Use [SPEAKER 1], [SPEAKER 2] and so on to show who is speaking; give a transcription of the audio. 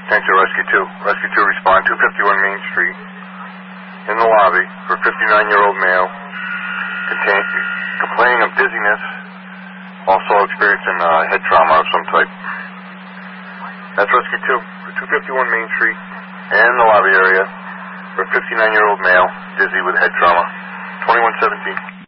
[SPEAKER 1] Thanks to Rescue 2. Rescue 2 respond 251 Main Street in the lobby for a 59-year-old male complaining of dizziness, also experiencing head trauma of some type. That's Rescue 2 for 251 Main Street and the lobby area for a 59-year-old male dizzy with head trauma. 2117.